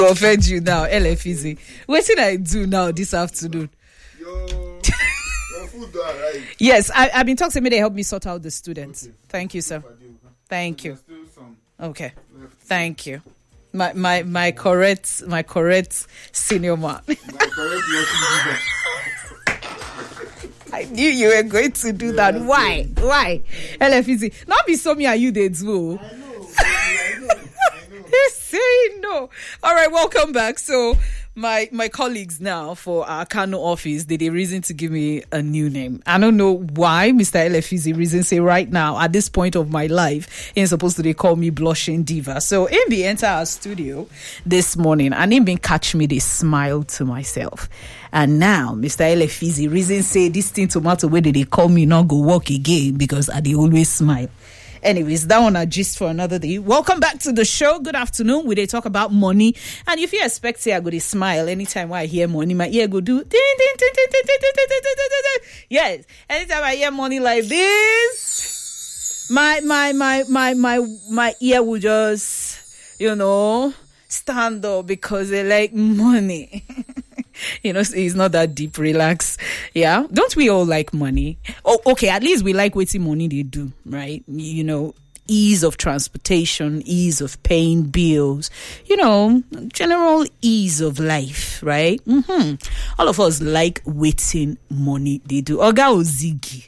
offend you now, LFEZ. What did I do now this afternoon? Your food don't arrive. Yes, I've been talking to me. They help me sort out the students. Okay. Thank you, sir. Thank you. Okay. Thank you. My correct senior man. I knew you were going to do that. Why? LFEZ. Not be so me and you they do. I know. Say no. All right, welcome back. So my colleagues now for our Kano office, they reason to give me a new name. I don't know why Mr. LFEZ reason say right now at this point of my life, he's supposed to they call me blushing diva. So in the enter our studio this morning and in been catch me, they smiled to myself. And now Mr. LFEZ reason say this thing tomato where they call me not go walk again because I they always smile. Anyways, that one are gist for another day. Welcome back to the show. Good afternoon. We talk about money. And if you expect say I go to smile anytime I hear money, my ear go do ding, ding, ding, ding, ding, ding, ding, ding, ding, ding. Yes. Anytime I hear money like this, my ear will just, stand up because they like money. It's not that deep. Relax. Yeah. Don't we all like money? Oh, okay. At least we like waiting money they do, right? Ease of transportation, ease of paying bills, general ease of life, right? All of us like waiting money they do. Oga Ozigi.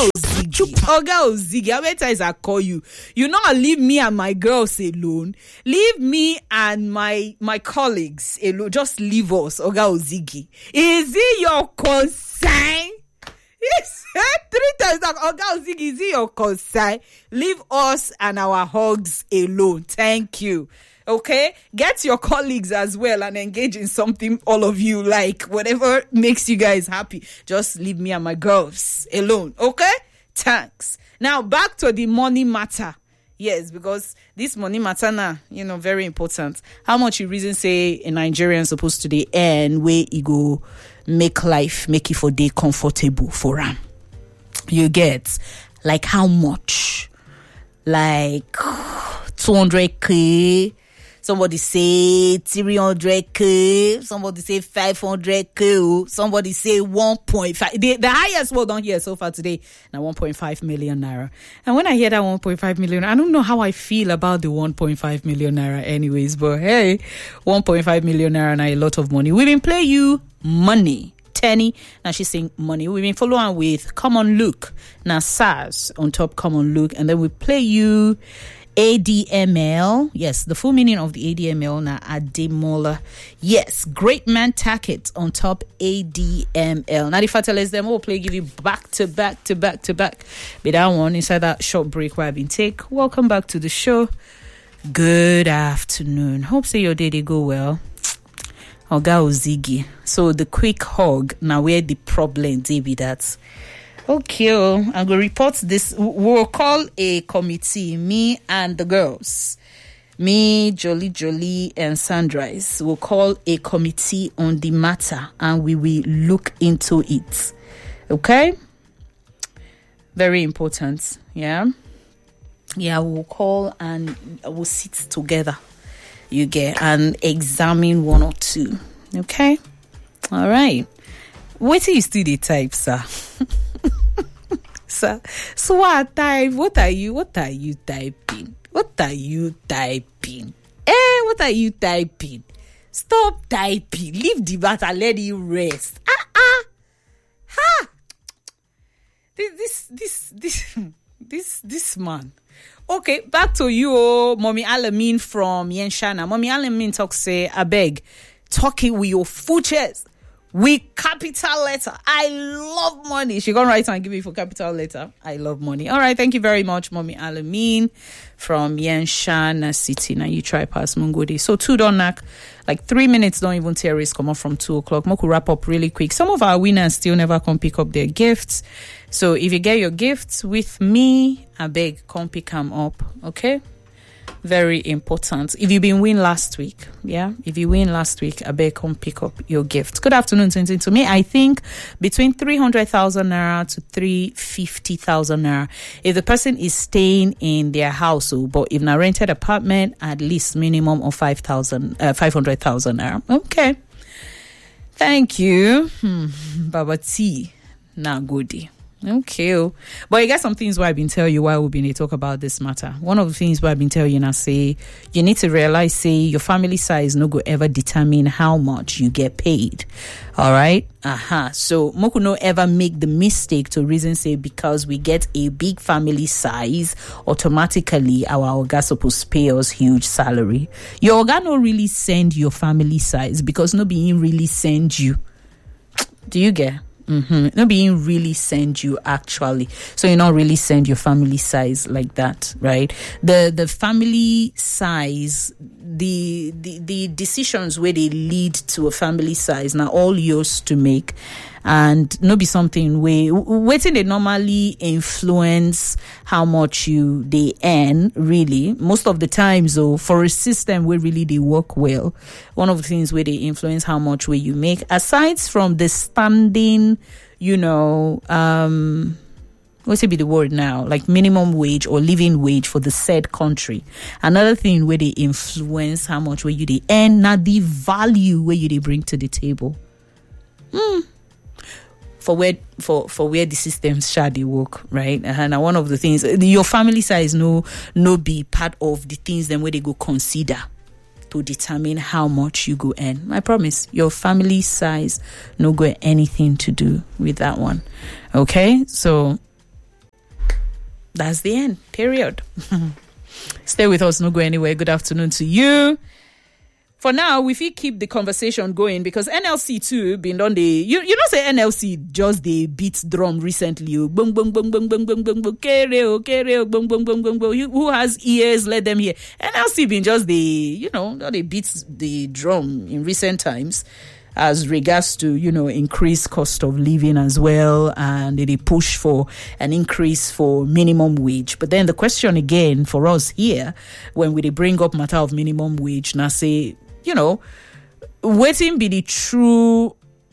How many times I call you? You not leave me and my girls alone. Leave me and my colleagues alone. Just leave us, Oga Ozigi. Is it your concern? He said 3 times that Oga Ozigi, is it your concern? Leave us and our hugs alone. Thank you. Okay? Get your colleagues as well and engage in something all of you like. Whatever makes you guys happy. Just leave me and my girls alone. Okay? Thanks. Now, back to the money matter. Yes, because this money matter now, very important. How much you reason say a Nigerian supposed to dey earn where he go make it for day comfortable for him. You get like how much? Like 200k. Somebody say 300k. Somebody say 500k. Somebody say 1.5. The highest one on here so far today now 1.5 million naira. And when I hear that 1.5 million, I don't know how I feel about the 1.5 million naira anyways. But hey, 1.5 million naira now a lot of money. We been play you money. Tenny, now she's saying money. We've been following with Come On Look. Now SARS on top Come On Look. And then we play you ADML. Yes, the full meaning of the ADML now Ademola. Yes, Great Man Tackett on top ADML. Now if I tell us them, we'll give you back to back. But that one inside that short break where I've been take. Welcome back to the show. Good afternoon. Hope say your day they go well. Oga Ozigi. So the quick hug. Now where the problem they be that. Okay, I'm going to report this. We'll call a committee, me and the girls. Me, Jolly, and Sunrise. We'll call a committee on the matter and we will look into it. Okay? Very important. Yeah? Yeah, we'll call and we'll sit together. You get and examine one or two. Okay? All right. Wait till you still the type, sir. Sir. So what type? What are you typing? What are you typing? What are you typing? Stop typing. Leave the matter. Let it rest. Ha! This man. Okay, back to you, Mommy Alamin from Yenshana. Mommy Alamin talks say, I beg, talking with your full chest. With capital letter. I love money. She gonna write and give me for capital letter. I love money. All right, thank you very much, Mommy Alamin from Yenshana City. Now you try pass Mungodi. So 2 don't knock. Like 3 minutes don't even tear risk come up from 2 o'clock. Moku wrap up really quick. Some of our winners still never come pick up their gifts. So if you get your gifts with me, I beg, come pick them up. Okay? Very important. If you've been win last week, if you win last week, I beg come pick up your gift. Good afternoon, Tintin. To me, I think between 300,000 naira to 350,000 naira. If the person is staying in their household, but if not rented apartment, at least minimum of 500,000 naira. Okay. Thank you. Baba T. Now goodie. Okay. But you got some things why I've been telling you why we've been talk about this matter. One of the things why I've been telling you now, say you need to realize, say your family size no go ever determine how much you get paid. All right. So Moku no ever make the mistake to reason say because we get a big family size, automatically our oga supposed to pay us huge salary. Your oga no really send your family size because no being really send you. Do you get? No being really send you actually, so you not really send your family size like that, right? The family size, the decisions where they lead to a family size now all yours to make, and no be something waiting they normally influence how much they earn. Really, most of the times though, for a system where really they work well, one of the things where they influence how much where you make, aside from the standing, what's it be the word now, like minimum wage or living wage for the said country. Another thing where they influence how much where you they earn, not the value where you they bring to the table. For where the systems shall they work, right? And one of the things, your family size no be part of the things then where they go consider to determine how much you go earn. I promise, your family size no go anything to do with that one. Okay, so that's the end. Period. Stay with us. No go anywhere. Good afternoon to you. For now, we feel keep the conversation going because NLC too been on the you know say NLC just they beat drum recently. Boom boom boom boom boom boom boom boom kereo boom boom boom boom boom. Who has ears? Let them hear. NLC been just they beat the drum in recent times as regards to increased cost of living as well, and they push for an increase for minimum wage. But then the question again for us here, when we bring up matter of minimum wage, now say waiting be the true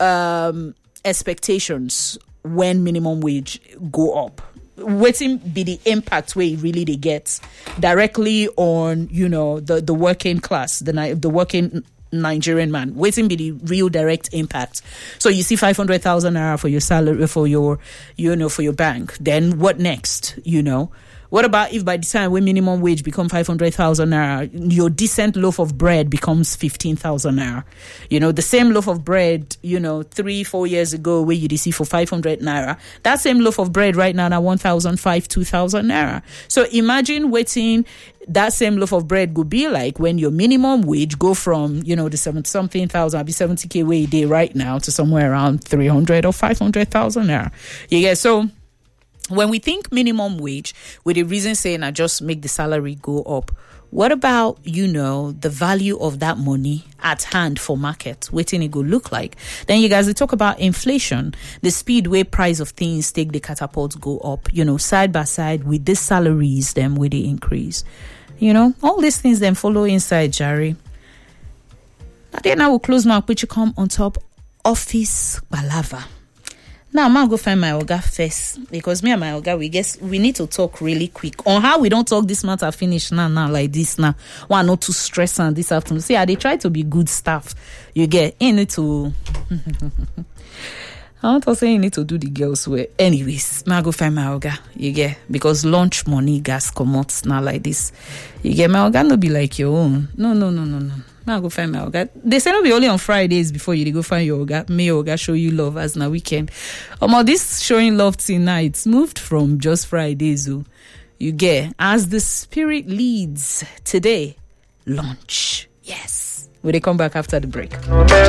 expectations when minimum wage go up. Waiting be the impact where really they get directly on the working class, the working Nigerian man. Waiting be the real direct impact. So you see 500,000 naira for your salary for your for your bank. Then what next? What about if by the time when minimum wage become 500,000 naira, your decent loaf of bread becomes 15,000 naira? The same loaf of bread, 3-4 years ago where you see for 500 naira, that same loaf of bread right now 1,500, 2,000 naira. So imagine waiting that same loaf of bread could be like when your minimum wage go from, the 70-something thousand, I'll be 70K way a day right now to somewhere around 300 or 500,000 naira. So when we think minimum wage, with the reason saying I just make the salary go up, what about, the value of that money at hand for market? Waiting it go look like. Then you guys, they talk about inflation, the speed where price of things take the catapults go up, side by side with the salaries, them where they increase. All these things then follow inside, Jerry. Then I will close my picture come on top office balava. Now, I'm going to go find my Oga first because me and my Oga, we need to talk really quick on how we don't talk this matter finish now like this now. Why not too stress on this afternoon? See, they try to be good staff. You get in it to. I want to say you need to do the girls' way. Anyways, I go find my Oga. You get because lunch money gas come out now like this. You get my Oga no be like your own. No. I'll go find my Oga. They say no be only on Fridays before you go find your Oga. May your Oga show you love as na weekend. This showing love tonight moved from just Fridays. You get as the spirit leads today. Lunch. Yes. Will they come back after the break?